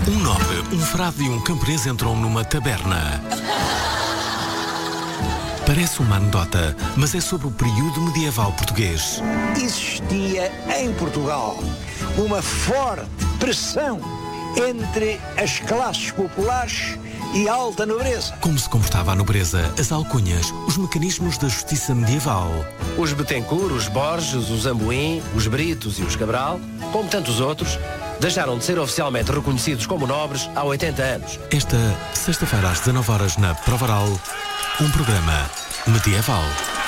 Um nobre, um frade e um camponês entram numa taberna. Parece uma anedota, mas é sobre o período medieval português. Existia em Portugal uma forte pressão entre as classes populares e a alta nobreza. Como se comportava a nobreza, as alcunhas, os mecanismos da justiça medieval. Os Betancourt, os Borges, os Amboim, os Britos e os Cabral, como tantos outros, deixaram de ser oficialmente reconhecidos como nobres há 80 anos. Esta sexta-feira às 19 horas na Provaral, um programa medieval.